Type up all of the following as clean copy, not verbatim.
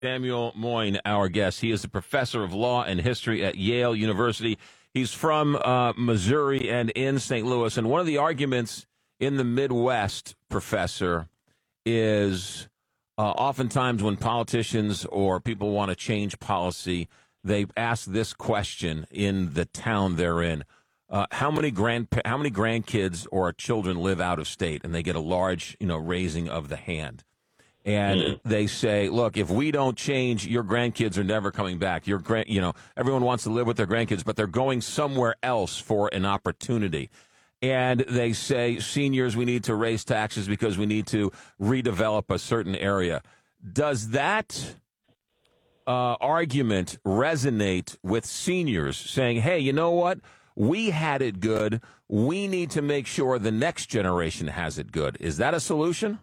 Samuel Moyn, our guest. He is a professor of law and history at Yale University. He's from Missouri and in St. Louis. And one of the arguments in the Midwest, Professor, is oftentimes when politicians or people want to change policy, they ask this question in the town they're in. How many grandkids or children live out of state? And they get a large, raising of the hand. And they say, look, if we don't change, your grandkids are never coming back. Everyone wants to live with their grandkids, but they're going somewhere else for an opportunity. And they say, seniors, we need to raise taxes because we need to redevelop a certain area. Does that argument resonate with seniors saying, hey, you know what? We had it good. We need to make sure the next generation has it good. Is that a solution?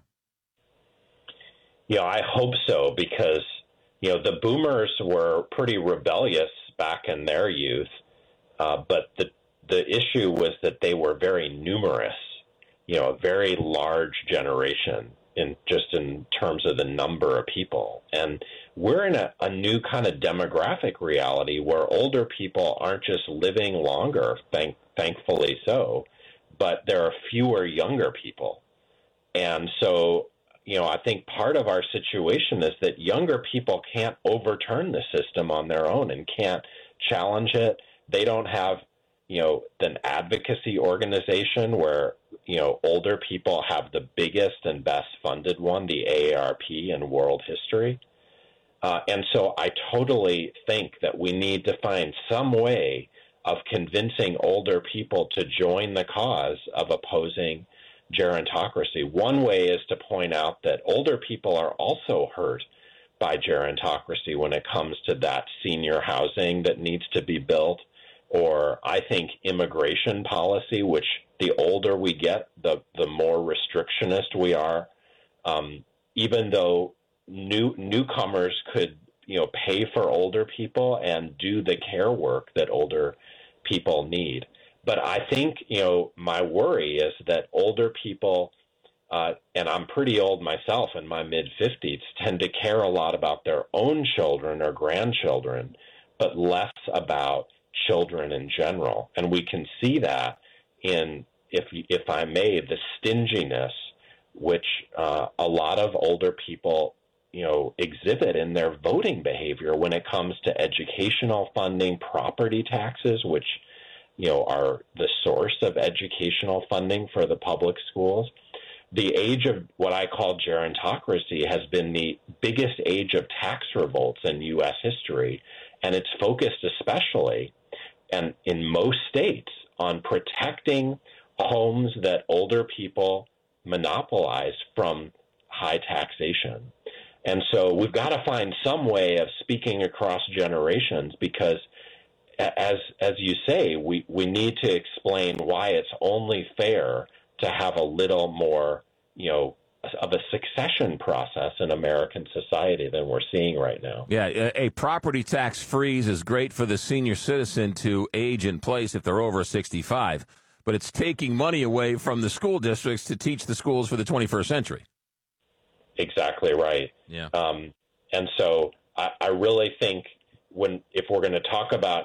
Yeah, I hope so, because, the boomers were pretty rebellious back in their youth, but the issue was that they were very numerous, a very large generation in terms of the number of people. And we're in a new kind of demographic reality where older people aren't just living longer, thankfully so, but there are fewer younger people. And so I think part of our situation is that younger people can't overturn the system on their own and can't challenge it. They don't have, an advocacy organization where, older people have the biggest and best funded one, the AARP, in world history. And so I totally think that we need to find some way of convincing older people to join the cause of opposing gerontocracy. One way is to point out that older people are also hurt by gerontocracy when it comes to that senior housing that needs to be built, or I think immigration policy, which the older we get, the more restrictionist we are. Even though newcomers could, pay for older people and do the care work that older people need. But I think, my worry is that older people, and I'm pretty old myself in my mid-50s, tend to care a lot about their own children or grandchildren, but less about children in general. And we can see that in, if I may, the stinginess which a lot of older people, exhibit in their voting behavior when it comes to educational funding, property taxes, which are the source of educational funding for the public schools. The age of what I call gerontocracy has been the biggest age of tax revolts in U.S. history, and it's focused especially, and in most states, on protecting homes that older people monopolize from high taxation. And so we've got to find some way of speaking across generations because as you say, we need to explain why it's only fair to have a little more, of a succession process in American society than we're seeing right now. Yeah, a property tax freeze is great for the senior citizen to age in place if they're over 65, but it's taking money away from the school districts to teach the schools for the 21st century. Exactly right. Yeah. And so I really think if we're going to talk about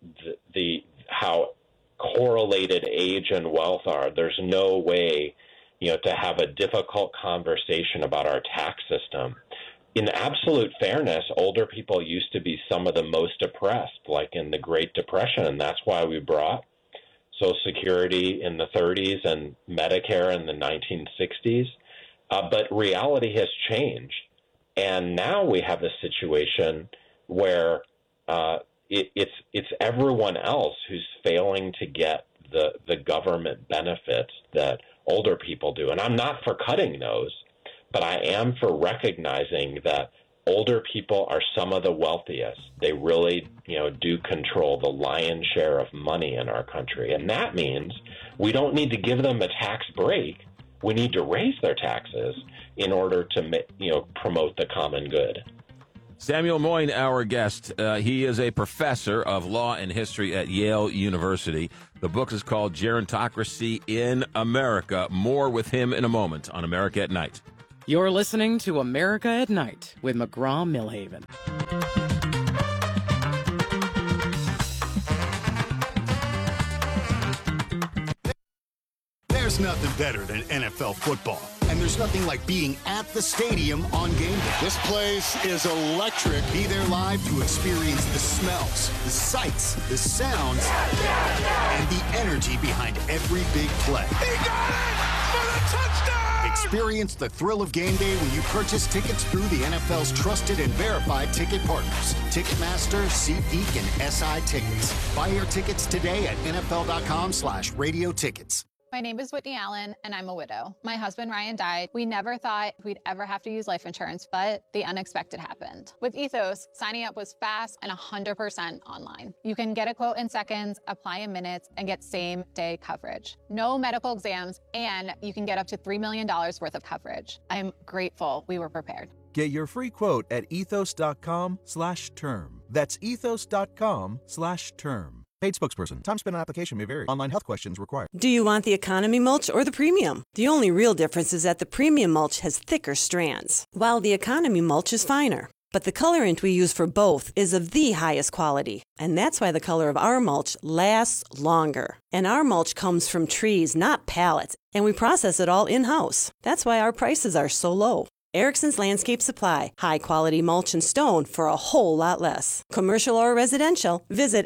how correlated age and wealth are, there's no way, to have a difficult conversation about our tax system. In absolute fairness, older people used to be some of the most oppressed, like in the Great Depression, and that's why we brought Social Security in the 30s and Medicare in the 1960s. But reality has changed, and now we have a situation where it's everyone else who's failing to get the government benefits that older people do. And I'm not for cutting those, but I am for recognizing that older people are some of the wealthiest. They really, do control the lion's share of money in our country. And that means we don't need to give them a tax break. We need to raise their taxes in order to, promote the common good. Samuel Moyn, our guest. He is a professor of law and history at Yale University. The book is called Gerontocracy in America. More with him in a moment on America at Night. You're listening to America at Night with McGraw-Millhaven. There's nothing better than NFL football. And there's nothing like being at the stadium on game day. This place is electric. Be there live to experience the smells, the sights, the sounds, and the energy behind every big play. He got it for the touchdown! Experience the thrill of game day when you purchase tickets through the NFL's trusted and verified ticket partners. Ticketmaster, SeatGeek, and SI Tickets. Buy your tickets today at NFL.com/radio tickets. My name is Whitney Allen, and I'm a widow. My husband, Ryan, died. We never thought we'd ever have to use life insurance, but the unexpected happened. With Ethos, signing up was fast and 100% online. You can get a quote in seconds, apply in minutes, and get same-day coverage. No medical exams, and you can get up to $3 million worth of coverage. I'm grateful we were prepared. Get your free quote at ethos.com/term. That's ethos.com/term. Paid spokesperson. Time spent on application may vary. Online health questions required. Do you want the economy mulch or the premium? The only real difference is that the premium mulch has thicker strands, while the economy mulch is finer. But the colorant we use for both is of the highest quality, and that's why the color of our mulch lasts longer. And our mulch comes from trees, not pallets, and we process it all in-house. That's why our prices are so low. Erickson's Landscape Supply. High-quality mulch and stone for a whole lot less. Commercial or residential, visit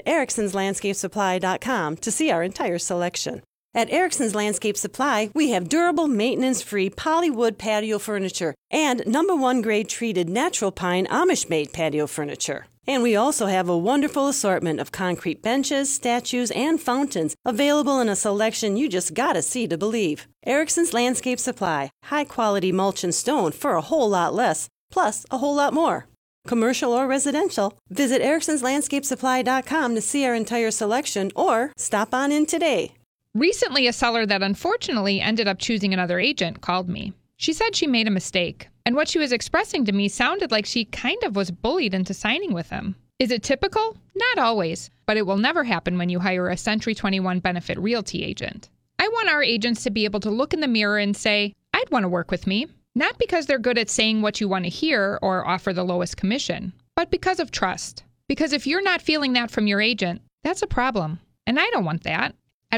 ericksonslandscapesupply.com to see our entire selection. At Erickson's Landscape Supply, we have durable, maintenance-free polywood patio furniture and #1 grade treated natural pine Amish-made patio furniture. And we also have a wonderful assortment of concrete benches, statues, and fountains available in a selection you just gotta see to believe. Erickson's Landscape Supply. High-quality mulch and stone for a whole lot less, plus a whole lot more. Commercial or residential, visit ericksonslandscapesupply.com to see our entire selection or stop on in today. Recently, a seller that unfortunately ended up choosing another agent called me. She said she made a mistake, and what she was expressing to me sounded like she kind of was bullied into signing with him. Is it typical? Not always, but it will never happen when you hire a Century 21 Benefit Realty agent. I want our agents to be able to look in the mirror and say, I'd want to work with me, not because they're good at saying what you want to hear or offer the lowest commission, but because of trust. Because if you're not feeling that from your agent, that's a problem, and I don't want that. At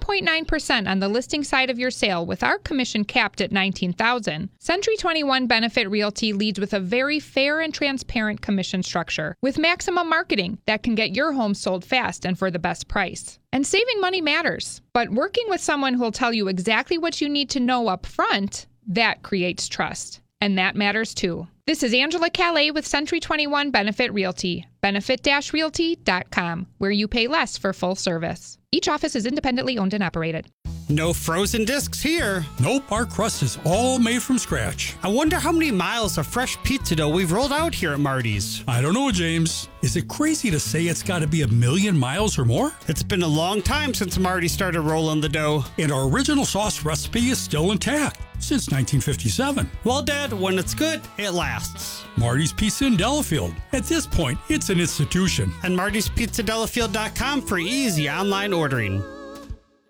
1.9% on the listing side of your sale with our commission capped at $19,000, Century 21 Benefit Realty leads with a very fair and transparent commission structure with maximum marketing that can get your home sold fast and for the best price. And saving money matters, but working with someone who'll tell you exactly what you need to know up front, that creates trust. And that matters too. This is Angela Calais with Century 21 Benefit Realty, benefit-realty.com, where you pay less for full service. Each office is independently owned and operated. No frozen discs here. Nope, our crust is all made from scratch. I wonder how many miles of fresh pizza dough we've rolled out here at Marty's. I don't know, James. Is it crazy to say it's got to be 1,000,000 miles or more? It's been a long time since Marty started rolling the dough. And our original sauce recipe is still intact since 1957. Well, Dad, when it's good, it lasts. Marty's Pizza in Delafield. At this point, it's an institution. And Marty'sPizzaDelafield.com for easy online ordering.